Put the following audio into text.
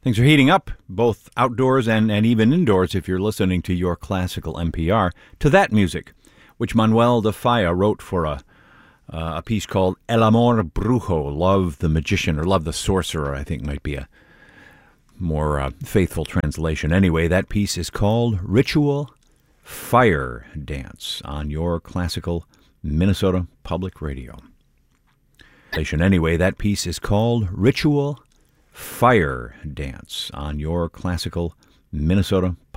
Things are heating up, both outdoors and even indoors if you're listening to your classical NPR, to that music, which Manuel de Falla wrote for a piece called El Amor Brujo, Love the Magician, or Love the Sorcerer, I think might be a more faithful translation. Anyway, that piece is called Ritual Fire Dance on your classical Minnesota Public Radio. Anyway, that piece is called Ritual Fire Dance on your classical Minnesota